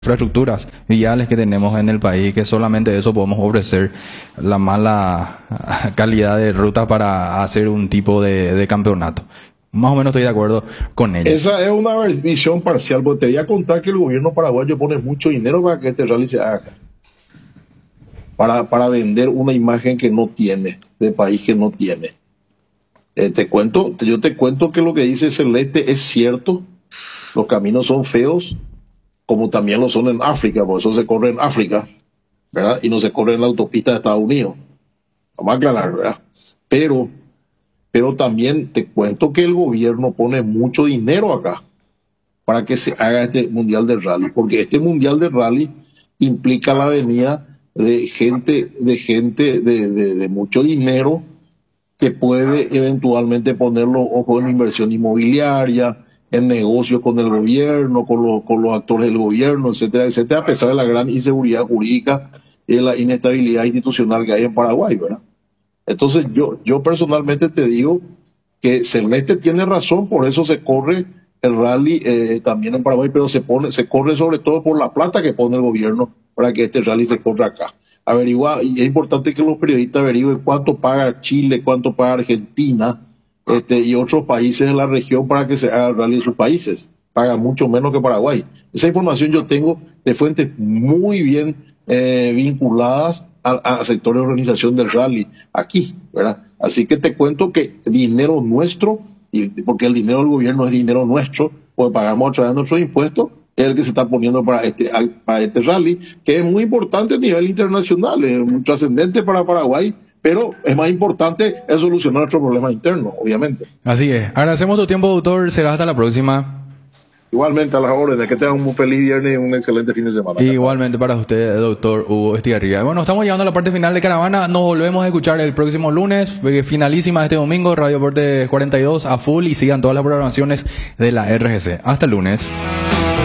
infraestructuras viales que tenemos en el país, que solamente eso podemos ofrecer, la mala calidad de rutas para hacer un tipo de campeonato. Más o menos estoy de acuerdo con ella. Esa es una visión parcial, porque te voy a contar que el gobierno paraguayo pone mucho dinero para que este rally se haga, para vender una imagen que no tiene, de país que no tiene. Yo te cuento que lo que dice Celeste es cierto, los caminos son feos, como también lo son en África, por eso se corre en África, ¿verdad? Y no se corre en la autopista de Estados Unidos. Vamos a aclarar, ¿verdad? Pero también te cuento que el gobierno pone mucho dinero acá para que se haga este Mundial de Rally, porque este Mundial de Rally implica la venida de gente de mucho dinero que puede eventualmente poner los ojos en inversión inmobiliaria, en negocios con el gobierno, con los actores del gobierno, etcétera, etcétera, a pesar de la gran inseguridad jurídica y la inestabilidad institucional que hay en Paraguay, ¿verdad? Entonces yo personalmente te digo que Celeste tiene razón, por eso se corre el rally también en Paraguay, pero se corre sobre todo por la plata que pone el gobierno para que este rally se corra acá. Averigua, y es importante que los periodistas averigüen cuánto paga Chile, cuánto paga Argentina, y otros países de la región para que se haga el rally en sus países. Pagan mucho menos que Paraguay. Esa información yo tengo de fuentes muy bien vinculadas a sectores de organización del rally aquí, ¿verdad? Así que te cuento que dinero nuestro, porque el dinero del gobierno es dinero nuestro, pues pagamos a través de nuestros impuestos, es el que se está poniendo para este rally, que es muy importante a nivel internacional, es muy trascendente para Paraguay, pero es más importante es solucionar nuestros problemas internos, obviamente. Así es. Agradecemos tu tiempo, doctor. Será hasta la próxima. Igualmente, a las órdenes. Que tengan un feliz viernes y un excelente fin de semana. Igualmente para usted, doctor Hugo Estigarribia. Bueno, estamos llegando a la parte final de Caravana. Nos volvemos a escuchar el próximo lunes. Finalísima este domingo, Radio Porte 42 a full, y sigan todas las programaciones de la RGC. Hasta el lunes.